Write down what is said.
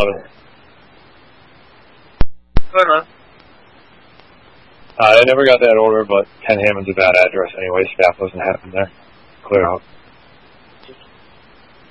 11. Fair enough. I never got that order, but 10 Hammond's a bad address anyway. Staff wasn't happening there. Clear out.